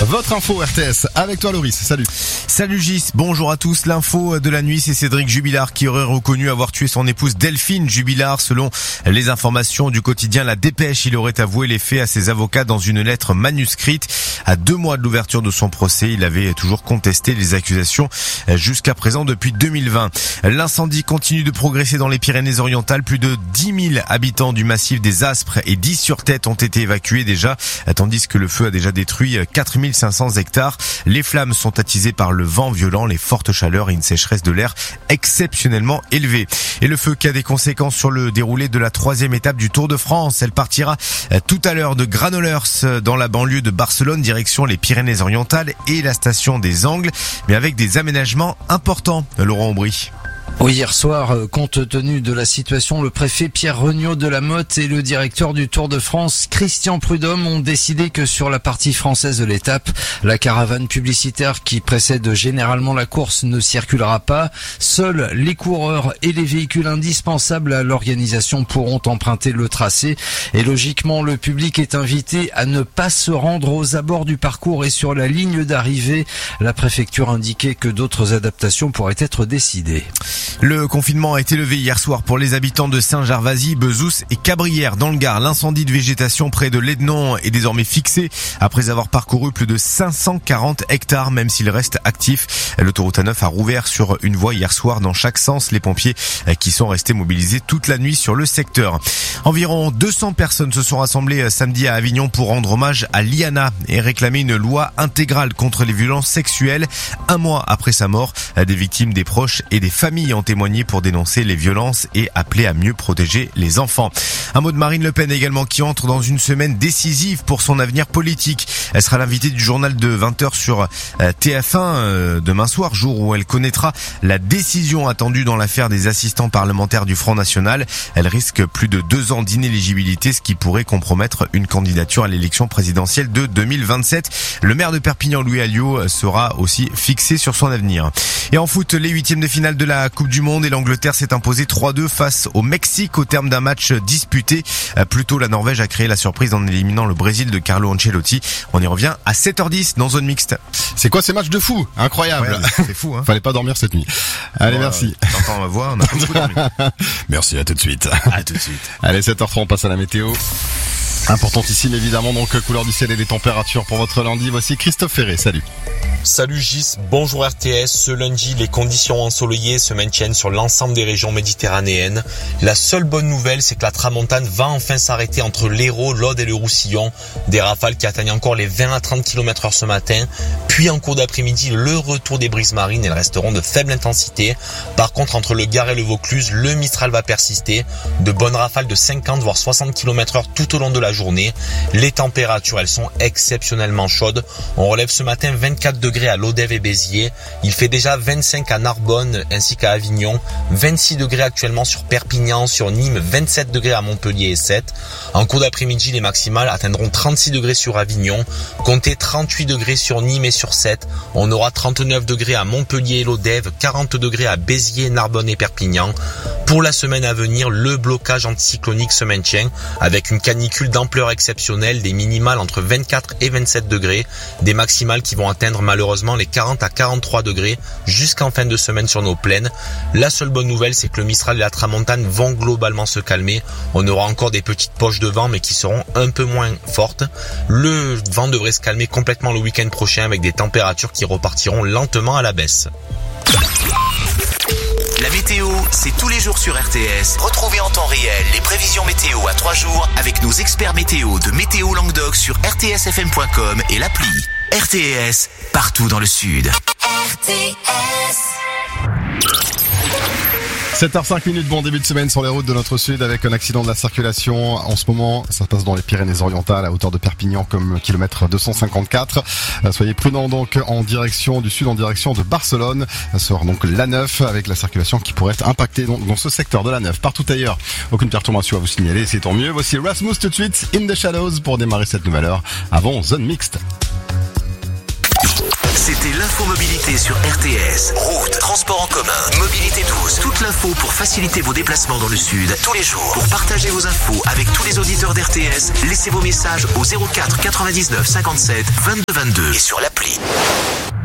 Votre info RTS avec toi Loris, salut. Salut Gis, bonjour à tous. L'info de la nuit, c'est Cédric Jubilard qui aurait reconnu avoir tué son épouse Delphine Jubilard. Selon les informations du quotidien La Dépêche, il aurait avoué les faits à ses avocats dans une lettre manuscrite. À 2 mois de l'ouverture de son procès, il avait toujours contesté les accusations jusqu'à présent depuis 2020. L'incendie continue de progresser dans les Pyrénées-Orientales. Plus de 10 000 habitants du massif des Aspres et d'Is-sur-Tête ont été évacués déjà, tandis que le feu a déjà détruit 4 500 hectares. Les flammes sont attisées par le vent violent, les fortes chaleurs et une sécheresse de l'air exceptionnellement élevée. Et le feu qui a des conséquences sur le déroulé de la 3e étape du Tour de France. Elle partira tout à l'heure de Granollers dans la banlieue de Barcelone, direction les Pyrénées-Orientales et la station des Angles, mais avec des aménagements importants. Laurent Aubry. Oui, hier soir, compte tenu de la situation, le préfet Pierre Regnault de la Motte et le directeur du Tour de France, Christian Prudhomme, ont décidé que sur la partie française de l'étape, la caravane publicitaire qui précède généralement la course ne circulera pas. Seuls les coureurs et les véhicules indispensables à l'organisation pourront emprunter le tracé. Et logiquement, le public est invité à ne pas se rendre aux abords du parcours et sur la ligne d'arrivée. La préfecture indiquait que d'autres adaptations pourraient être décidées. Le confinement a été levé hier soir pour les habitants de Saint-Gervasy, Bezous et Cabrières dans le Gard. L'incendie de végétation près de Lédenon est désormais fixé après avoir parcouru plus de 540 hectares, même s'il reste actif. L'autoroute A9 a rouvert sur une voie hier soir dans chaque sens. Les pompiers qui sont restés mobilisés toute la nuit sur le secteur. Environ 200 personnes se sont rassemblées samedi à Avignon pour rendre hommage à Liana et réclamer une loi intégrale contre les violences sexuelles. 1 mois après sa mort, des victimes, des proches et des familles ont témoigné pour dénoncer les violences et appeler à mieux protéger les enfants. Un mot de Marine Le Pen également qui entre dans une semaine décisive pour son avenir politique. Elle sera l'invitée du journal de 20h sur TF1 demain soir, jour où elle connaîtra la décision attendue dans l'affaire des assistants parlementaires du Front National. Elle risque plus de 2 ans d'inéligibilité, ce qui pourrait compromettre une candidature à l'élection présidentielle de 2027. Le maire de Perpignan, Louis Alliot, sera aussi fixé sur son avenir. Et en foot, les 8e de finale de la Coupe du Monde et l'Angleterre s'est imposée 3-2 face au Mexique au terme d'un match disputé. Plus tôt, la Norvège a créé la surprise en éliminant le Brésil de Carlo Ancelotti. On y revient à 7h10 dans Zone Mixte. C'est quoi ces matchs de fou? Incroyable. Ouais, c'est fou, hein. Fallait pas dormir cette nuit. Allez, merci. T'entends ma voix, on a pas beaucoup dormi. Merci, à tout de suite. À tout de suite. Allez, 7h30, on passe à la météo. Importantissime évidemment, donc couleur du ciel et des températures pour votre lundi. Voici Christophe Ferré, salut. Salut Gis, bonjour RTS. Ce lundi, les conditions ensoleillées se maintiennent sur l'ensemble des régions méditerranéennes. La seule bonne nouvelle, c'est que la tramontane va enfin s'arrêter entre l'Hérault, l'Aude et le Roussillon. Des rafales qui atteignent encore les 20 à 30 km/h ce matin. Puis en cours d'après-midi, le retour des brises marines. Elles resteront de faible intensité. Par contre, entre le Gard et le Vaucluse, le Mistral va persister. De bonnes rafales de 50 voire 60 km/h tout au long de la journée. Les températures, elles sont exceptionnellement chaudes. On relève ce matin 24 degrés à Lodève et Béziers. Il fait déjà 25 à Narbonne ainsi qu'à Avignon. 26 degrés actuellement sur Perpignan, sur Nîmes, 27 degrés à Montpellier et 7. En cours d'après-midi, les maximales atteindront 36 degrés sur Avignon. Comptez 38 degrés sur Nîmes et sur 7. On aura 39 degrés à Montpellier et Lodève, 40 degrés à Béziers, Narbonne et Perpignan. Pour la semaine à venir, le blocage anticyclonique se maintient avec une canicule d'ampleur exceptionnelle, des minimales entre 24 et 27 degrés, des maximales qui vont atteindre malheureusement les 40 à 43 degrés jusqu'en fin de semaine sur nos plaines. La seule bonne nouvelle, c'est que le Mistral et la Tramontane vont globalement se calmer. On aura encore des petites poches de vent mais qui seront un peu moins fortes. Le vent devrait se calmer complètement le week-end prochain avec des températures qui repartiront lentement à la baisse. La météo, c'est tous les jours sur RTS. Retrouvez en temps réel les prévisions météo à 3 jours avec nos experts météo de Météo Languedoc sur rtsfm.com et l'appli. RTS, partout dans le sud. RTS. 7h05, bon début de semaine sur les routes de notre sud avec un accident de la circulation. En ce moment, ça se passe dans les Pyrénées-Orientales à hauteur de Perpignan comme kilomètre 254. Soyez prudents donc en direction du sud, en direction de Barcelone. Sur donc l'A9 avec la circulation qui pourrait être impactée donc dans ce secteur de l'A9. Partout ailleurs, aucune perturbation à vous signaler, c'est tant mieux. Voici Rasmus tout de suite, In the Shadows pour démarrer cette nouvelle heure avant Zone Mixte. C'était l'infomobilité sur RTS. Route, transport en commun, mobilité douce. Toute l'info pour faciliter vos déplacements dans le sud tous les jours. Pour partager vos infos avec tous les auditeurs d'RTS, laissez vos messages au 04 99 57 22 22 et sur l'appli.